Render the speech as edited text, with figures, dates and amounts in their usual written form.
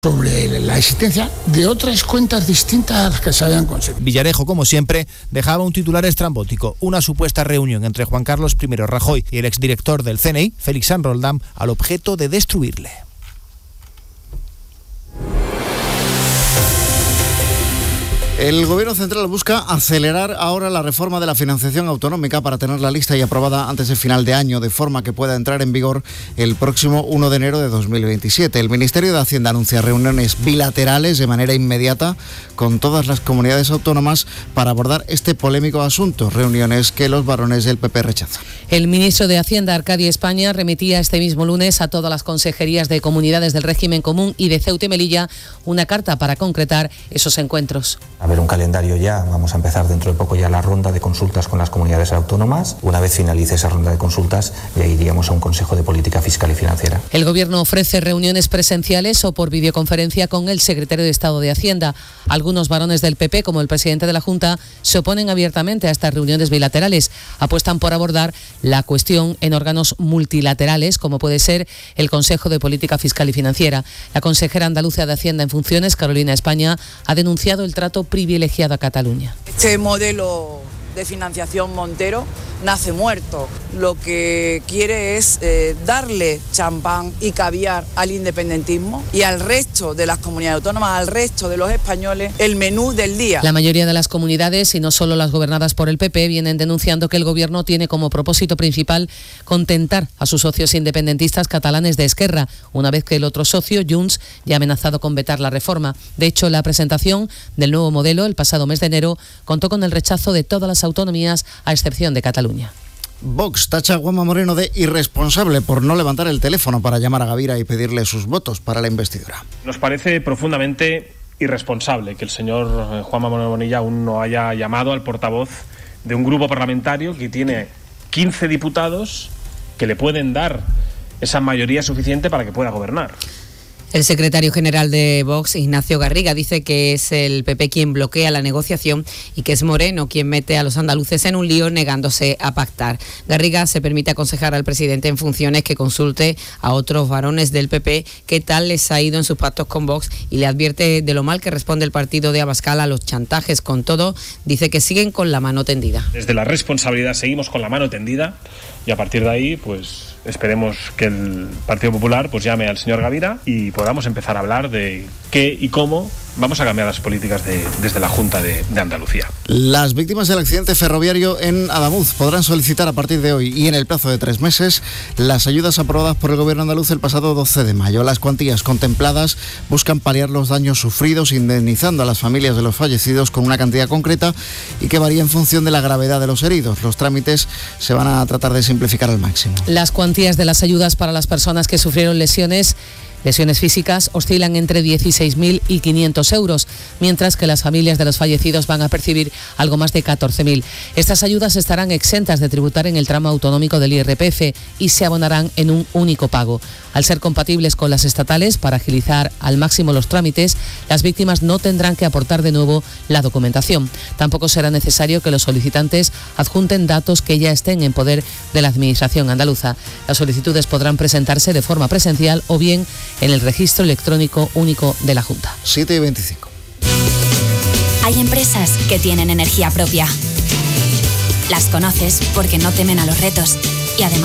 sobre la existencia de otras cuentas distintas a las que se habían conseguido. Villarejo, como siempre, dejaba un titular estrambótico, una supuesta reunión entre Juan Carlos I Rajoy y el exdirector del CNI, Félix San Roldán, al objeto de destruirle. El Gobierno central busca acelerar ahora la reforma de la financiación autonómica para tenerla lista y aprobada antes del final de año, de forma que pueda entrar en vigor el próximo 1 de enero de 2027. El Ministerio de Hacienda anuncia reuniones bilaterales de manera inmediata con todas las comunidades autónomas para abordar este polémico asunto, reuniones que los varones del PP rechazan. El ministro de Hacienda, Arcadio España, remitía este mismo lunes a todas las consejerías de comunidades del régimen común y de Ceuta y Melilla una carta para concretar esos encuentros. A ver un calendario ya, vamos a empezar dentro de poco ya la ronda de consultas con las comunidades autónomas. Una vez finalice esa ronda de consultas, ya iríamos a un Consejo de Política Fiscal y Financiera. El Gobierno ofrece reuniones presenciales o por videoconferencia con el secretario de Estado de Hacienda. Algunos varones del PP, como el presidente de la Junta, se oponen abiertamente a estas reuniones bilaterales. Apuestan por abordar la cuestión en órganos multilaterales, como puede ser el Consejo de Política Fiscal y Financiera. La consejera andaluza de Hacienda en funciones, Carolina España, ha denunciado el trato privilegiado a Cataluña. Este modelo de financiación Montero nace muerto. Lo que quiere es darle champán y caviar al independentismo y al resto de las comunidades autónomas, al resto de los españoles, el menú del día. La mayoría de las comunidades, y no solo las gobernadas por el PP, vienen denunciando que el Gobierno tiene como propósito principal contentar a sus socios independentistas catalanes de Esquerra, una vez que el otro socio, Junts, ya ha amenazado con vetar la reforma. De hecho, la presentación del nuevo modelo el pasado mes de enero contó con el rechazo de todas las autonomías, a excepción de Cataluña. Vox tacha a Juanma Moreno de irresponsable por no levantar el teléfono para llamar a Gavira y pedirle sus votos para la investidura. Nos parece profundamente irresponsable que el señor Juanma Moreno Bonilla aún no haya llamado al portavoz de un grupo parlamentario que tiene 15 diputados que le pueden dar esa mayoría suficiente para que pueda gobernar. El secretario general de Vox, Ignacio Garriga, dice que es el PP quien bloquea la negociación y que es Moreno quien mete a los andaluces en un lío negándose a pactar. Garriga se permite aconsejar al presidente en funciones que consulte a otros varones del PP qué tal les ha ido en sus pactos con Vox y le advierte de lo mal que responde el partido de Abascal a los chantajes. Con todo, dice que siguen con la mano tendida. Desde la responsabilidad seguimos con la mano tendida y a partir de ahí, pues esperemos que el Partido Popular pues llame al señor Gavira y podamos empezar a hablar de qué y cómo vamos a cambiar las políticas desde la Junta de Andalucía. Las víctimas del accidente ferroviario en Adamuz podrán solicitar a partir de hoy y en el plazo de 3 meses las ayudas aprobadas por el Gobierno andaluz el pasado 12 de mayo. Las cuantías contempladas buscan paliar los daños sufridos, indemnizando a las familias de los fallecidos con una cantidad concreta y que varía en función de la gravedad de los heridos. Los trámites se van a tratar de simplificar al máximo. Las cuantías de las ayudas para las personas que sufrieron lesiones físicas oscilan entre 16.000 y 500 euros, mientras que las familias de los fallecidos van a percibir algo más de 14.000. Estas ayudas estarán exentas de tributar en el tramo autonómico del IRPF y se abonarán en un único pago. Al ser compatibles con las estatales, para agilizar al máximo los trámites, las víctimas no tendrán que aportar de nuevo la documentación. Tampoco será necesario que los solicitantes adjunten datos que ya estén en poder de la Administración andaluza. Las solicitudes podrán presentarse de forma presencial o bien en el registro electrónico único de la Junta. 7:25. Hay empresas que tienen energía propia. Las conoces porque no temen a los retos y además